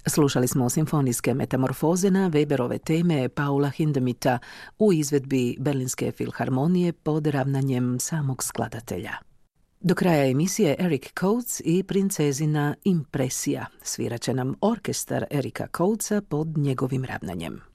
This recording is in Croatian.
Slušali smo simfonijske metamorfoze na Weberove teme Paula Hindemitha u izvedbi Berlinske filharmonije pod ravnanjem samog skladatelja. Do kraja emisije Eric Coates i princezina Impresija. Svirat će nam orkestar Erika Coatesa pod njegovim ravnanjem.